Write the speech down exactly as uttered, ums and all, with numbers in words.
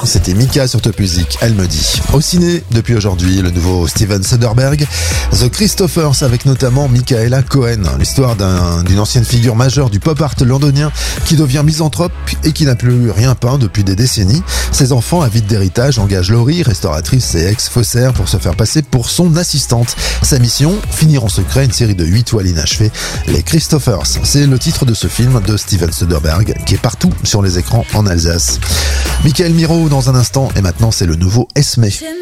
c'était Mika sur Top Music, elle me dit. Au ciné, depuis aujourd'hui, le nouveau Steven Soderbergh, The Christophers, avec notamment Michaela Cohen, l'histoire d'un, d'une ancienne figure majeure du pop art londonien qui devient misanthrope et qui n'a plus rien peint depuis des décennies. Ses enfants, avides d'héritage, engagent Laurie, restauratrice et ex-faussaire, pour se faire passer pour son assistante. Sa mission, finir en secret une série de huit toiles inachevées, les Christophers. C'est le titre de ce film de Steven Soderbergh qui est partout sur les écrans en Alsace. Michael Miro dans un instant, et maintenant c'est le nouveau Esme.